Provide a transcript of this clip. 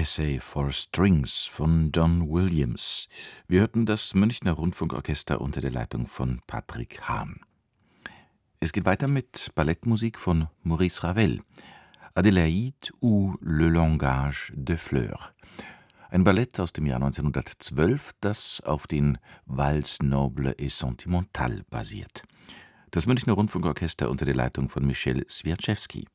Essay for Strings von Don Williams. Wir hörten das Münchner Rundfunkorchester unter der Leitung von Patrick Hahn. Es geht weiter mit Ballettmusik von Maurice Ravel. Adélaïde ou le langage de Fleurs. Ein Ballett aus dem Jahr 1912, das auf den Valse noble et sentimental basiert. Das Münchner Rundfunkorchester unter der Leitung von Michel Swierczewski.